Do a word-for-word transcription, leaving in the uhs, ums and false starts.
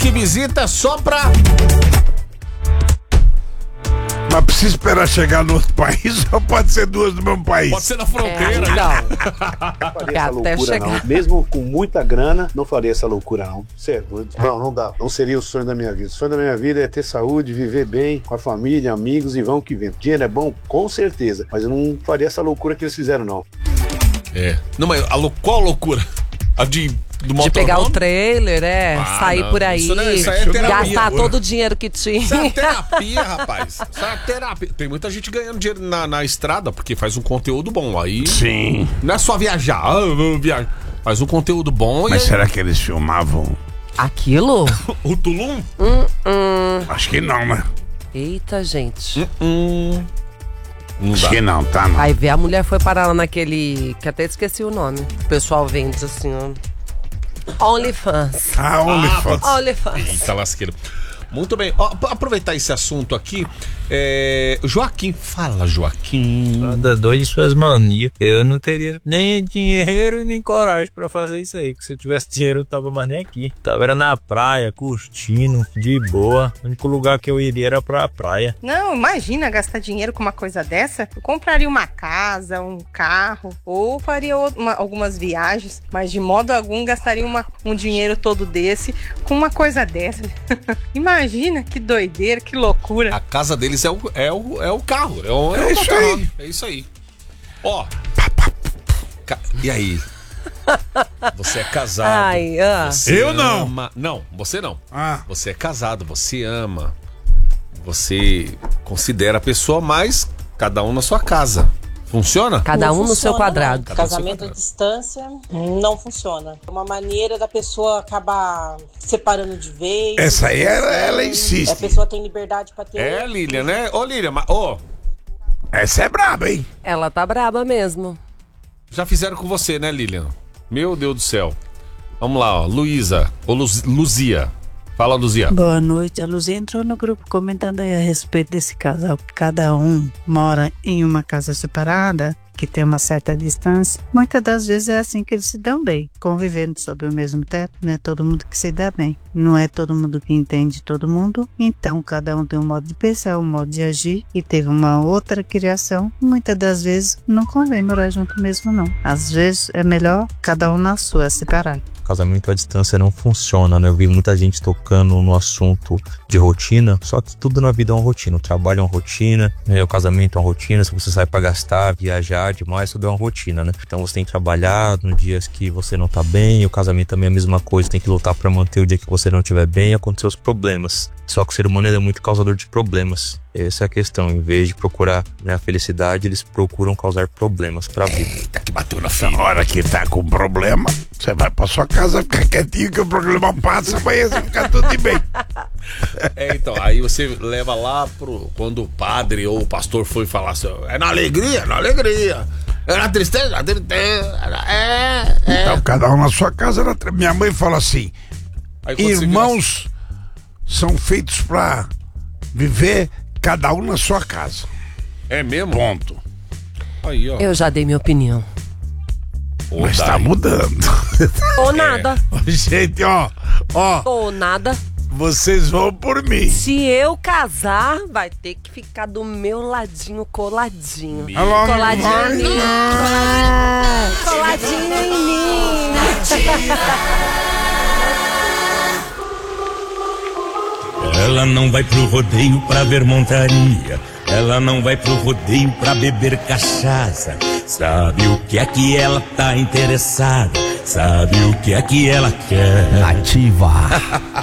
que visita só pra... Mas precisa esperar chegar no outro país ou pode ser duas do mesmo país? Pode ser na fronteira. É, não. Não faria essa Até loucura chegar. não. Mesmo com muita grana, não faria essa loucura não. Sério, não, não dá. Não seria o sonho da minha vida. O sonho da minha vida é ter saúde, viver bem, com a família, amigos e vão que vem. Dinheiro é bom? Com certeza. Mas eu não faria essa loucura que eles fizeram não. É. Não, mas a lou- qual a loucura? A de... Do De pegar o motorhome? trailer, é, Ah, sair não. por aí, Isso não é- isso aí é terapia. gastar todo o dinheiro que tinha. Isso é terapia, rapaz. Isso é terapia. Tem muita gente ganhando dinheiro na, na estrada porque faz um conteúdo bom. Aí Sim. não é só viajar. Ah, eu vou viajar. Faz um conteúdo bom Mas e... será que eles filmavam? Aquilo? O Tulum? Hum, hum. Acho que não, né? Eita, gente. Hum. Não Acho dá. que não, tá? Não. Aí vê, a mulher foi parar lá naquele, que até esqueci o nome. O pessoal vende assim, ó. OnlyFans. Ah, OnlyFans. OnlyFans. Eita lasqueira. Muito bem. Ó, pra aproveitar esse assunto aqui, é... Joaquim, fala, Joaquim. Cada dois de suas manias. Eu não teria nem dinheiro nem coragem pra fazer isso aí. Que se eu tivesse dinheiro, eu tava mais nem aqui. Tava era na praia, curtindo, de boa. O único lugar que eu iria era pra praia. Não, imagina gastar dinheiro com uma coisa dessa. Eu compraria uma casa, um carro, ou faria ou- uma- algumas viagens, mas de modo algum gastaria uma- um dinheiro todo desse com uma coisa dessa. Imagina que doideira, que loucura. A casa deles é o, é o, é o carro. É, o, é, É o isso motorhome. É isso aí. Ó. Ca- E aí? Você é casado. Ai, ah. Você Eu não. ama- Não, você não. Ah, Você é casado, você ama. Você considera a pessoa, mas cada um na sua casa. Funciona? Cada Não um no seu funciona, quadrado. não. Cada um no seu Casamento à quadrado. distância não funciona. É uma maneira da pessoa acabar separando de vez. essa aí ela, ela A insiste. pessoa tem liberdade para ter. É, Lilian, né? Ô, Lilian, mas, ô, Essa é braba, hein? Ela tá braba mesmo. já fizeram com você, né, Lilian? Meu Deus do céu. Vamos lá, ó. Luísa, ou Luz- Luzia. Fala, Luzia. Boa noite. A Luzia entrou no grupo comentando aí a respeito desse casal que cada um mora em uma casa separada, que tem uma certa distância. Muitas das vezes é assim que eles se dão bem, convivendo sob o mesmo teto, não é todo mundo que se dá bem. Não é todo mundo que entende todo mundo, então cada um tem um modo de pensar, um modo de agir e teve uma outra criação. Muitas das vezes não convém morar junto mesmo não. Às vezes é melhor cada um na sua, separado. Casamento à distância não funciona, né? Eu vi muita gente tocando no assunto de rotina, só que tudo na vida é uma rotina. O trabalho é uma rotina, né? O casamento é uma rotina. Se você sai pra gastar, viajar demais, tudo é uma rotina, né? Então você tem que trabalhar nos dias que você não tá bem. O casamento também é a mesma coisa, tem que lutar pra manter o dia que você não estiver bem e acontecer os problemas. Só que o ser humano ele é muito causador de problemas. Essa é a questão. Em vez de procurar, né, a felicidade, eles procuram causar problemas pra vida. Eita, que bateu na Na filha. hora que tá com problema, você vai pra sua casa ficar quietinho que o problema passa, amanhã você fica tudo de bem. É, então, aí você leva lá pro... Quando o padre ou o pastor foi falar assim, é na alegria, na alegria. É na tristeza, na tristeza. É, é. Então, cada um na sua casa. Era... tre- Minha mãe fala assim: Aí, quando você irmãos são feitos pra viver cada um na sua casa. vira- É mesmo? Ponto. Aí, ó. Eu já dei minha opinião. Ô, Mas tá Dai. mudando. Ou nada. Gente, ó, ó, Ou nada. vocês vão por mim. Se eu casar, vai ter que ficar do meu ladinho coladinho. Alô, Coladinho vai- em mim. Coladinho em mim. Ela não vai pro rodeio pra ver montaria. Ela não vai pro rodeio pra beber cachaça. Sabe o que é que ela tá interessada? Sabe o que é que ela quer? Ativa.